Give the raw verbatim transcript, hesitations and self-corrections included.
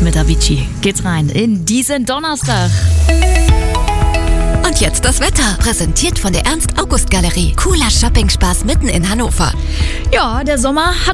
mit Avicii. Geht's rein in diesen Donnerstag. Und jetzt das Wetter, präsentiert von der Ernst-August-Galerie. Cooler Shopping-Spaß mitten in Hannover. Ja, der Sommer hat